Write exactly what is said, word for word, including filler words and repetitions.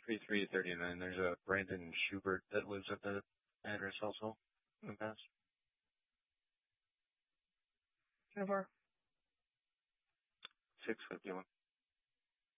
thirty-three thirty-nine. There's a Brandon Schubert that lives at the address also in the past. Jennifer? six fifty-one.